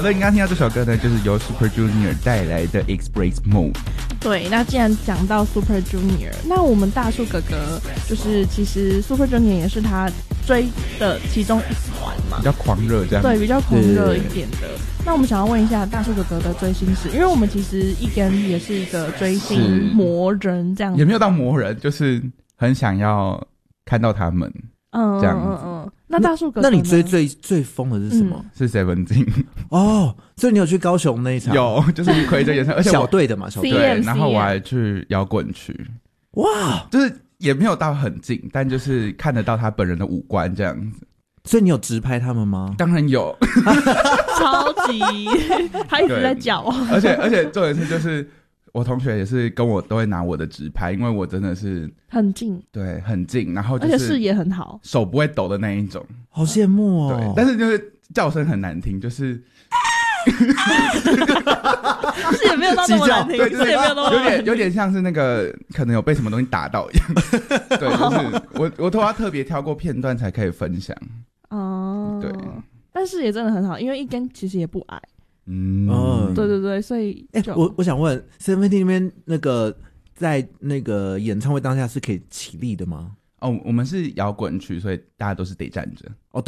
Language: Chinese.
好的，你刚刚听到这首歌呢，就是由 Super Junior 带来的 Express Mode。 对，那既然讲到 Super Junior， 那我们大树哥哥就是其实 Super Junior 也是他追的其中一团嘛， 比较狂热这样。 对，比较狂热一点的。那我们想要问一下大树哥哥的追星史，因为我们其实一根也是一个追星魔人这样子， 也没有到魔人，就是很想要看到他们。这样子。 那大树哥哥， 那你追最疯的是什么？ 是 Seventeen 哦，所以你有去高雄那一场？ 有，就是魁着演唱，而且小队的嘛，小队。 对，然后我还去摇滚区， 哇， 就是也没有到很近，但就是看得到他本人的五官这样子。 所以你有直拍他们吗？ 当然有， 超级，他一直在叫， 而且重点是就是我同学也是跟我都会拿我的直拍，因为我真的是很近， 对，很近，然后就是而且视野很好， 手不会抖的那一种， 好羡慕哦。 对，但是就是叫声很难听，就是是也没有到那么难听， 对，就是也没有那么难听有点像是那个可能有被什么东西打到一样。对，就是我都要特别挑过片段才可以分享。 哦， 对， 但是也真的很好，因为一根其实也不矮。对对对，所以我想问 ，Seventeen 那边那个在那个演唱会当下是可以起立的吗？ 哦，我们是摇滚区，所以大家都是得站着。 哦，